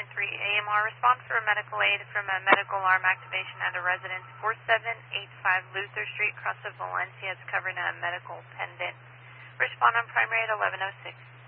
Agent 3 AMR, respond for a medical aid from a medical alarm activation at a residence 4785 Luther Street, Cross of Valencia. It's covering a medical pendant. Respond on primary at 1106.